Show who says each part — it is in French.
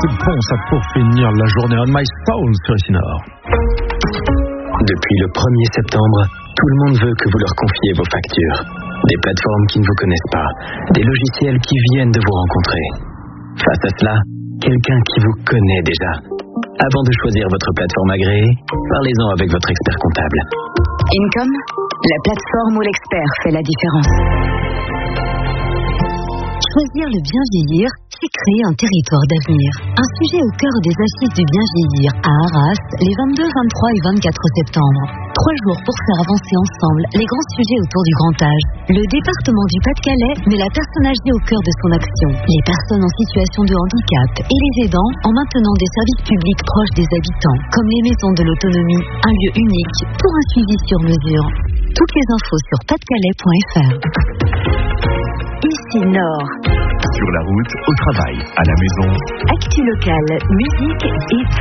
Speaker 1: coup de ponce pour finir la journée On My Soul sur Isinor.
Speaker 2: Depuis le 1er septembre, tout le monde veut que vous leur confiez vos factures. Des plateformes qui ne vous connaissent pas, des logiciels qui viennent de vous rencontrer. Face à cela, quelqu'un qui vous connaît déjà. Avant de choisir votre plateforme agréée, parlez-en avec votre expert comptable.
Speaker 3: Income, la plateforme où l'expert fait la différence. Choisir le bien vieillir, c'est créer un territoire d'avenir. Un sujet au cœur des assises du bien vieillir à Arras, les 22, 23 et 24 septembre. 3 jours pour faire avancer ensemble les grands sujets autour du grand âge. Le département du Pas-de-Calais met la personne âgée au cœur de son action. Les personnes en situation de handicap et les aidants en maintenant des services publics proches des habitants, comme les maisons de l'autonomie, un lieu unique pour un suivi sur mesure. Toutes les infos sur pasdecalais.fr. Isinor.
Speaker 4: Sur la route, au travail, à la maison.
Speaker 3: Actu locale, musique et